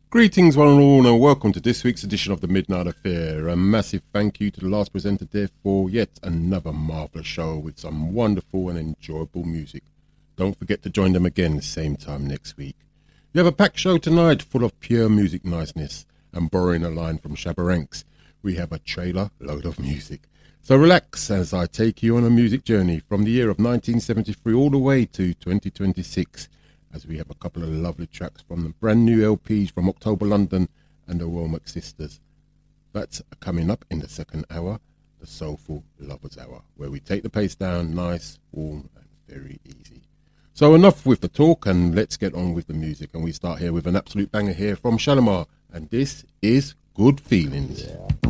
Greetings one and all, and welcome to this week's edition of the Midnight Affair. A massive thank you to the last presenter there for yet another marvellous show with some wonderful and enjoyable music. Don't forget to join them again the same time next week. We have a packed show tonight full of pure music niceness, and borrowing a line from Shabba Ranks, we have a trailer load of music. So relax as I take you on a music journey from the year of 1973 all the way to 2026, as we have a couple of lovely tracks from the brand new LPs from October London and the Womack Sisters. That's coming up in the second hour, the Soulful Lovers Hour, where we take the pace down nice, warm and very easy. So enough with the talk and let's get on with the music, and we start here with an absolute banger here from Shalimar, and this is Good Feelings. Yeah.